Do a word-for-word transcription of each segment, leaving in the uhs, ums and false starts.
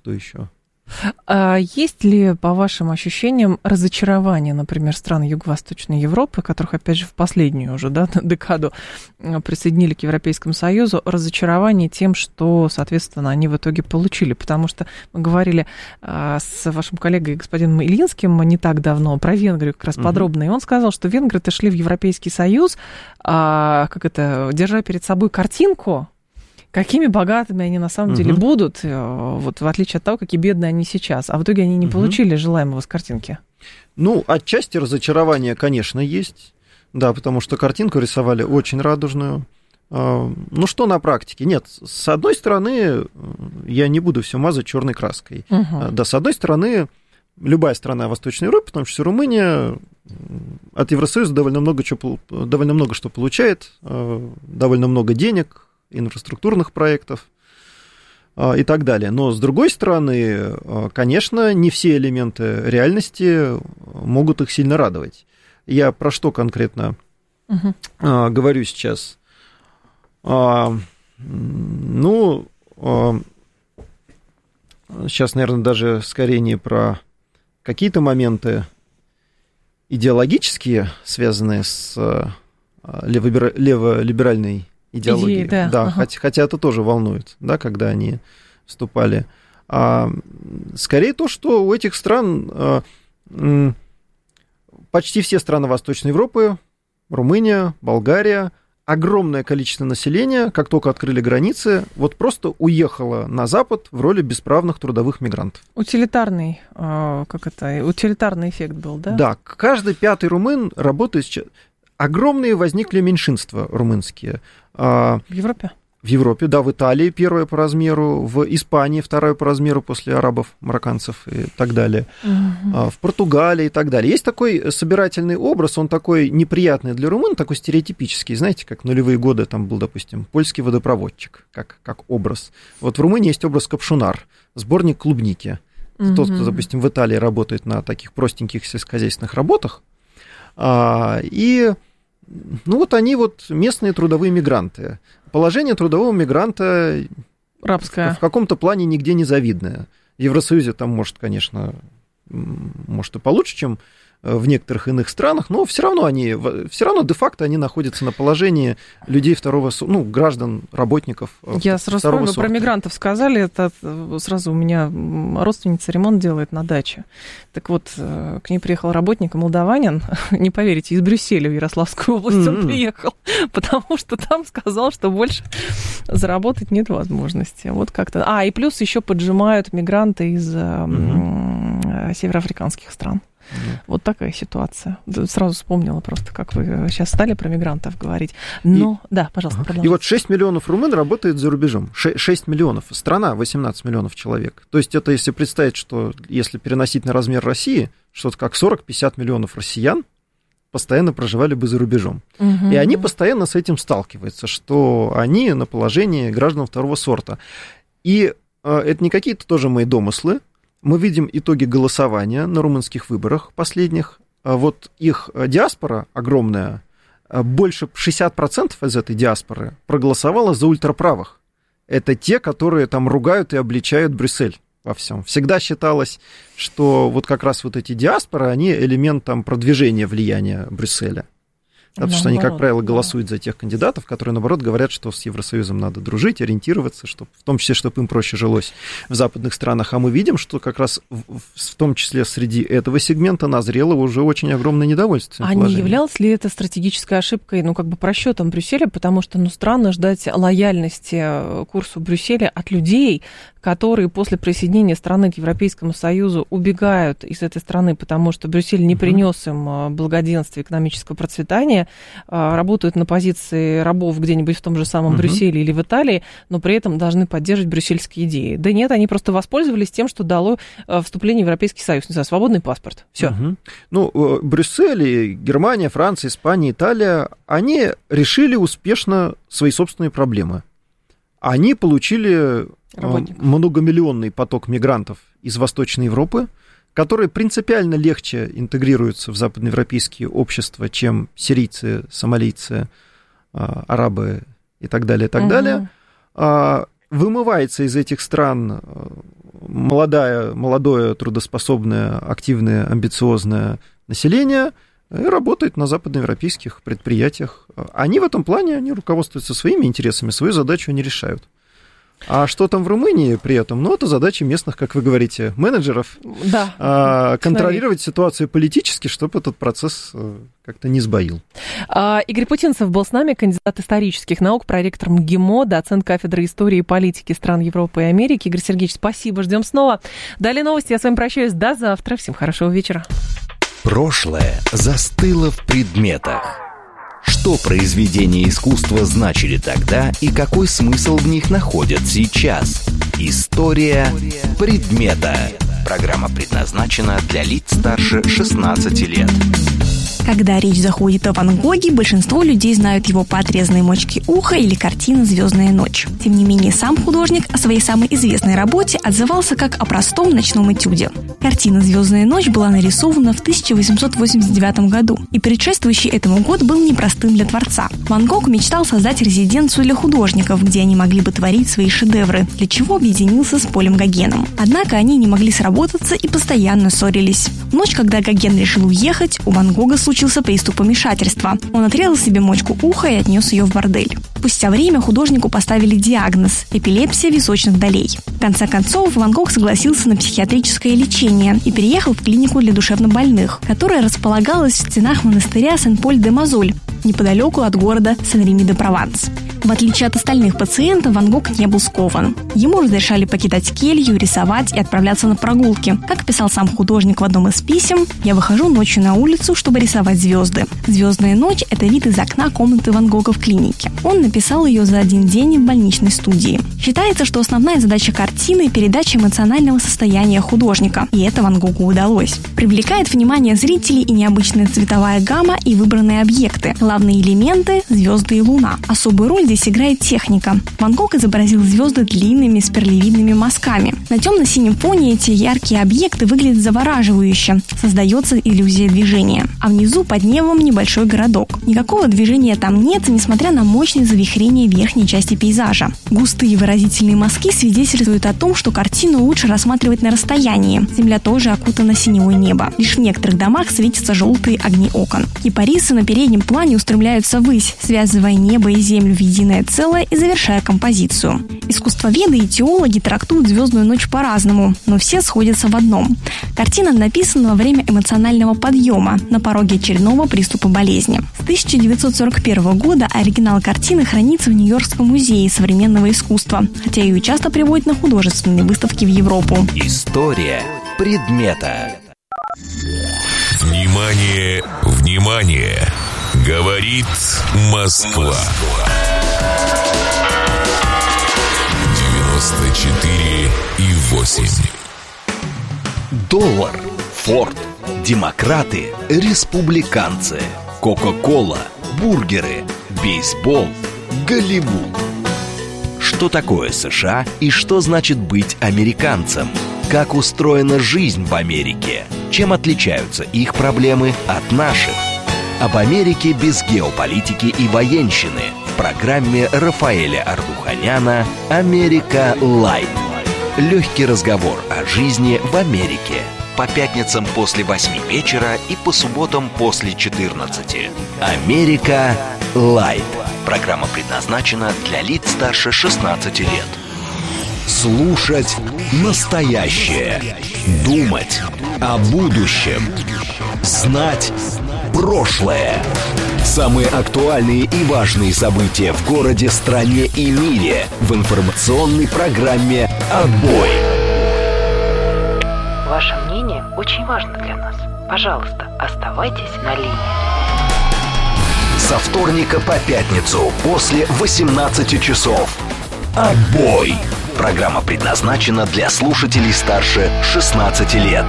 кто еще. А есть ли, по вашим ощущениям, разочарование, например, стран Юго-Восточной Европы, которых, опять же, в последнюю уже да, декаду присоединили к Европейскому Союзу, разочарование тем, что, соответственно, они в итоге получили? Потому что мы говорили а, с вашим коллегой господином Илинским не так давно про Венгрию как раз угу. подробно, и он сказал, что венгры-то шли в Европейский Союз, а, как это, держа перед собой картинку, какими богатыми они на самом деле uh-huh. будут, вот в отличие от того, какие бедные они сейчас. А в итоге они не uh-huh. получили желаемого с картинки. Ну, отчасти разочарование, конечно, есть. Да, потому что картинку рисовали очень радужную. Ну, что на практике? Нет, с одной стороны, я не буду все мазать черной краской. Uh-huh. Да, с одной стороны, любая страна Восточной Европы, в том числе Румыния, от Евросоюза довольно много, чего, довольно много что получает, довольно много денег, инфраструктурных проектов и так далее. Но, с другой стороны, конечно, не все элементы реальности могут их сильно радовать. Я про что конкретно uh-huh. говорю сейчас? Ну, сейчас, наверное, даже скорее не про какие-то моменты идеологические, связанные с леволиберальной идеологии, Идеи, да, да ага. хотя, хотя это тоже волнует, да, когда они вступали. А, скорее то, что у этих стран а, м, почти все страны Восточной Европы, Румыния, Болгария, огромное количество населения, как только открыли границы, вот просто уехало на Запад в роли бесправных трудовых мигрантов. Утилитарный, как это, утилитарный эффект был, да? Да, каждый пятый румын работает сейчас. Огромные возникли меньшинства румынские. В Европе? В Европе, да, в Италии первое по размеру, в Испании второе по размеру после арабов, марокканцев и так далее, угу. в Португалии и так далее. Есть такой собирательный образ, он такой неприятный для румын, такой стереотипический, знаете, как в нулевые годы там был, допустим, польский водопроводчик, как, как образ. Вот в Румынии есть образ капшунар, сборник клубники. Угу. Тот, кто, допустим, в Италии работает на таких простеньких сельскохозяйственных работах, и ну вот они вот местные трудовые мигранты. Положение трудового мигранта рабское. В, в каком-то плане нигде не завидное. В Евросоюзе там, может, конечно, может и получше, чем в некоторых иных странах, но все равно они, все равно де-факто они находятся на положении людей второго, ну, граждан, работников Я сразу второго сорта. Про мигрантов сказали, это сразу у меня родственница ремонт делает на даче. Так вот, к ней приехал работник, молдаванин, не поверите, из Брюсселя в Ярославскую область mm-hmm. он приехал, потому что там сказал, что больше заработать нет возможности. Вот как-то. А, и плюс еще поджимают мигранты из mm-hmm. североафриканских стран. Mm. Вот такая ситуация. Сразу вспомнила просто, как вы сейчас стали про мигрантов говорить. Но, и, да, пожалуйста, продолжайте. И вот шесть миллионов румын работает за рубежом. шесть миллионов. Страна восемнадцать миллионов человек. То есть это, если представить, что если переносить на размер России, что-то как сорок-пятьдесят миллионов россиян постоянно проживали бы за рубежом. Угу. И они постоянно с этим сталкиваются, что они на положении граждан второго сорта. И э, это не какие-то тоже мои домыслы. Мы видим итоги голосования на румынских выборах последних. Вот их диаспора огромная, больше шестьдесят процентов из этой диаспоры проголосовало за ультраправых. Это те, которые там ругают и обличают Брюссель во всем. Всегда считалось, что вот как раз вот эти диаспоры, они элемент там продвижения влияния Брюсселя. Потому наоборот, что они, как правило, голосуют за тех кандидатов, которые, наоборот, говорят, что с Евросоюзом надо дружить, ориентироваться, чтобы, в том числе, чтобы им проще жилось в западных странах. А мы видим, что как раз в, в том числе среди этого сегмента назрело уже очень огромное недовольство. А не являлось ли это стратегической ошибкой, ну, как бы просчетом Брюсселя, потому что, ну, странно ждать лояльности курсу Брюсселя от людей, которые после присоединения страны к Европейскому Союзу убегают из этой страны, потому что Брюссель не принес им благоденствия, экономического процветания, работают на позиции рабов где-нибудь в том же самом uh-huh. Брюсселе или в Италии, но при этом должны поддерживать брюссельские идеи. Да нет, они просто воспользовались тем, что дало вступление в Европейский Союз. Не знаю, свободный паспорт. Все. Uh-huh. Ну, Брюссель, Германия, Франция, Испания, Италия, они решили успешно свои собственные проблемы. Они получили Работников. многомиллионный поток мигрантов из Восточной Европы, которые принципиально легче интегрируются в западноевропейские общества, чем сирийцы, сомалийцы, арабы и так далее, и так угу. далее. Вымывается из этих стран молодое, молодое, трудоспособное, активное, амбициозное население и работает на западноевропейских предприятиях. Они в этом плане, они руководствуются своими интересами, свою задачу они решают. А что там в Румынии при этом? Ну, это задача местных, как вы говорите, менеджеров, да, а, контролировать ситуацию политически, чтобы этот процесс как-то не сбоил. А, Игорь Путинцев был с нами, кандидат исторических наук, проректор МГИМО, доцент кафедры истории и политики стран Европы и Америки. Игорь Сергеевич, спасибо, ждем снова. Далее новости, я с вами прощаюсь, до завтра, всем хорошего вечера. Прошлое застыло в предметах. Что произведения искусства значили тогда и какой смысл в них находят сейчас? История предмета. Программа предназначена для лиц старше шестнадцати лет. Когда речь заходит о Ван Гоге, большинство людей знают его по отрезанной мочке уха или картина «Звездная ночь». Тем не менее, сам художник о своей самой известной работе отзывался как о простом ночном этюде. Картина «Звездная ночь» была нарисована в тысяча восемьсот восемьдесят девятом году, и предшествующий этому год был непростым для творца. Ван Гог мечтал создать резиденцию для художников, где они могли бы творить свои шедевры, для чего объединился с Полем Гогеном. Однако они не могли сработаться и постоянно ссорились. В ночь, когда Гоген решил уехать, у Ван Гога случился приступ помешательства. Он отрезал себе мочку уха и отнес ее в бордель. Спустя время художнику поставили диагноз – эпилепсия височных долей. В конце концов, Ван Гог согласился на психиатрическое лечение и переехал в клинику для душевнобольных, которая располагалась в стенах монастыря Сен-Поль-де-Мазоль, неподалеку от города Сен-Реми-де-Прованс. В отличие от остальных пациентов, Ван Гог не был скован. Ему разрешали покидать келью, рисовать и отправляться на прогулки. Как писал сам художник в одном из писем, «Я выхожу ночью на улицу, чтобы рисовать звезды. Звездная ночь – это вид из окна комнаты Ван Гога в клинике. Он написал ее за один день в больничной студии». Считается, что основная задача картины – передача эмоционального состояния художника, и это Ван Гогу удалось. Привлекает внимание зрителей и необычная цветовая гамма и выбранные объекты. Главные элементы – звезды и луна. Особую роль здесь играет техника. Ван Гог изобразил звезды длинными спиралевидными мазками. На темно-синем фоне эти яркие объекты выглядят завораживающе. Создается иллюзия движения. А внизу под небом небольшой городок. Никакого движения там нет, несмотря на мощное завихрение верхней части пейзажа. Густые выразительные мазки свидетельствуют о том, что картину лучше рассматривать на расстоянии. Земля тоже окутана синевой небо. Лишь в некоторых домах светятся желтые огни окон. Кипарисы на переднем плане устремляются ввысь, связывая небо и землю в единое целое и завершая композицию. Искусствоведы и теологи трактуют «Звездную ночь» по-разному, но все сходятся в одном. Картина написана во время эмоционального подъема, на пороге очередного приступа болезни. С тысяча девятьсот сорок первого года оригинал картины хранится в Нью-Йоркском музее современного искусства, хотя ее часто приводят на художественные выставки в Европу. История предмета. Внимание, внимание! Говорит Москва. девяносто четыре и восемь. Доллар, Форд, демократы, республиканцы, Кока-кола, бургеры, бейсбол, Голливуд. Что такое США и что значит быть американцем? Как устроена жизнь в Америке? Чем отличаются их проблемы от наших? Об Америке без геополитики и военщины в программе Рафаэля Ардуханяна «Америка Лайт». Легкий разговор о жизни в Америке. По пятницам после восьми вечера и по субботам после четырнадцати. «Америка Лайт». Программа предназначена для лиц старше шестнадцати лет. Слушать настоящее. Думать о будущем. Знать прошлое. Самые актуальные и важные события в городе, стране и мире в информационной программе «Отбой». Ваше мнение очень важно для нас. Пожалуйста, оставайтесь на линии. Со вторника по пятницу после восемнадцати часов. «Отбой». Программа предназначена для слушателей старше шестнадцати лет.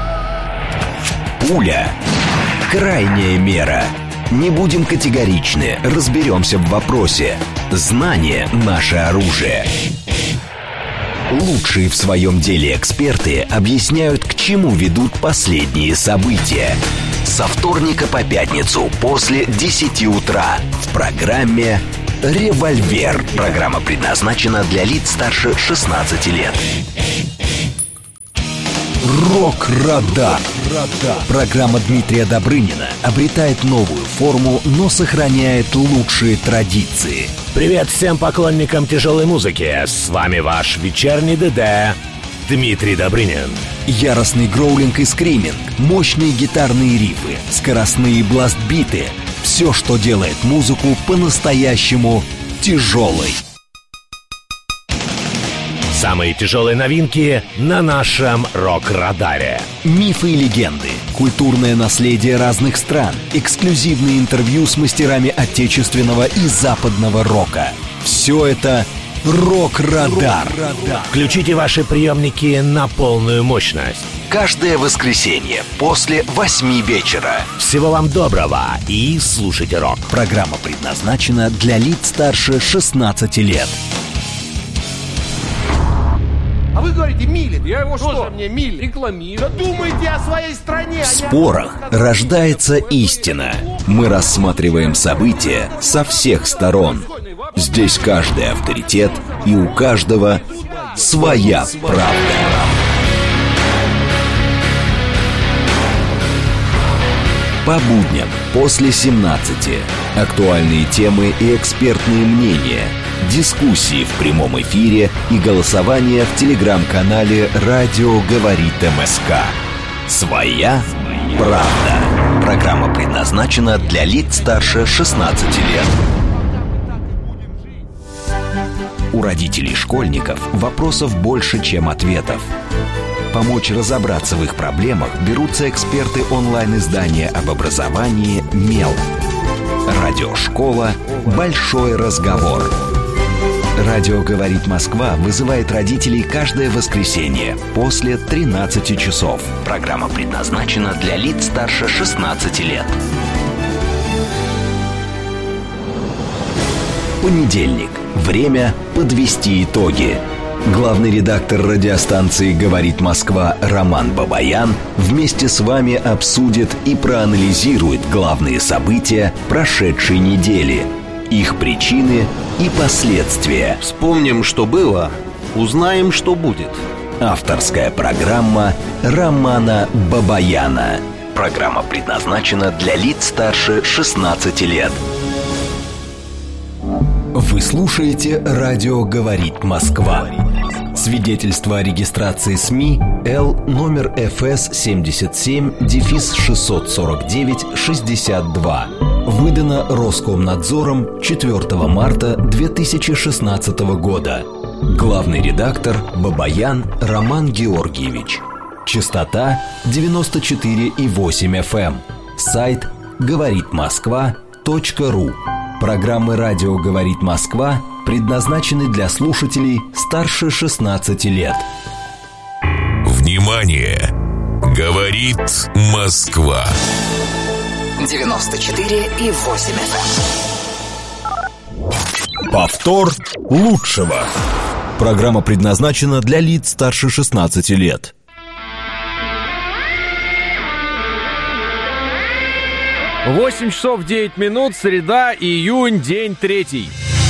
Пуля. Крайняя мера. Не будем категоричны, разберемся в вопросе. Знание – наше оружие. Лучшие в своем деле эксперты объясняют, к чему ведут последние события. Со вторника по пятницу после десяти утра в программе «Револьвер». Программа предназначена для лиц старше шестнадцати лет. Рок-Радар. Программа Дмитрия Добрынина обретает новую форму, но сохраняет лучшие традиции. Привет всем поклонникам тяжелой музыки. С вами ваш вечерний ДД Дмитрий Добрынин. Яростный гроулинг и скриминг, мощные гитарные рифы, скоростные бластбиты. Все, что делает музыку по-настоящему тяжелой. Самые тяжелые новинки на нашем Рок-Радаре. Мифы и легенды, культурное наследие разных стран, эксклюзивные интервью с мастерами отечественного и западного рока. Все это Рок-Радар. Включите ваши приемники на полную мощность. Каждое воскресенье после восьми вечера. Всего вам доброго и слушайте рок. Программа предназначена для лиц старше шестнадцати лет. А вы говорите, Милин. Я его что? Тоже мне Милин. Рекламирую. Да думайте о своей стране. В спорах рождается истина. Мы рассматриваем события со всех сторон. Здесь каждый авторитет, и у каждого своя правда. По будням после семнадцати. Актуальные темы и экспертные мнения. Дискуссии в прямом эфире и голосование в телеграм-канале «Радио говорит МСК». Своя правда. Программа предназначена для лиц старше шестнадцати лет. У родителей школьников вопросов больше, чем ответов. Помочь разобраться в их проблемах берутся эксперты онлайн-издания об образовании «Мел». Радиошкола «Большой разговор». Радио «Говорит Москва» вызывает родителей каждое воскресенье после тринадцати часов. Программа предназначена для лиц старше шестнадцати лет. Понедельник. Время подвести итоги. Главный редактор радиостанции «Говорит Москва» Роман Бабаян вместе с вами обсудит и проанализирует главные события прошедшей недели, их причины и последствия. Вспомним, что было, узнаем, что будет. Авторская программа Романа Бабаяна. Программа предназначена для лиц старше шестнадцати лет. Вы слушаете «Радио говорит Москва». Свидетельство о регистрации СМИ Л номер эф эс семьдесят семь шестьсот сорок девять шестьдесят два. Выдано Роскомнадзором четвёртого марта две тысячи шестнадцатого года. Главный редактор Бабаян Роман Георгиевич. Частота девяносто четыре и восемь эф эм. Сайт говорит москва точка ру. Программы «Радио говорит Москва» предназначены для слушателей старше шестнадцати лет. Внимание! Говорит Москва. девяносто четыре и восемь эф эм. Повтор лучшего. Программа предназначена для лиц старше шестнадцати лет. восемь часов девять минут, среда, июнь, день третий.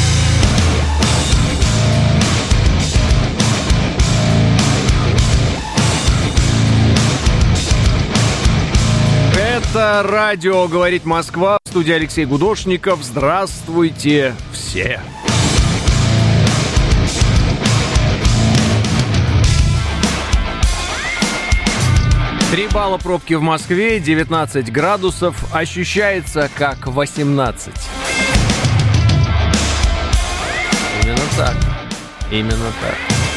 Это радио «Говорит Москва», в студии Алексей Гудошников. Здравствуйте все! Три балла пробки в Москве, девятнадцать градусов, ощущается как восемнадцать. Именно так. Именно так.